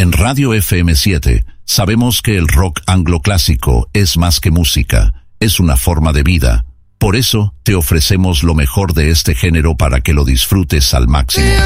En Radio FM7 sabemos que el rock angloclásico es más que música, es una forma de vida. Por eso te ofrecemos lo mejor de este género para que lo disfrutes al máximo.